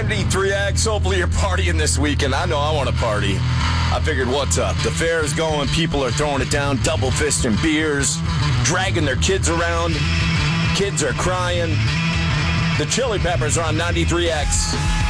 93X, hopefully you're partying this weekend. I know I want to party. I figured, what's up? The fair's going, people are throwing it down, double fisting beers, dragging their kids around. Kids are crying. The Chili Peppers are on 93X.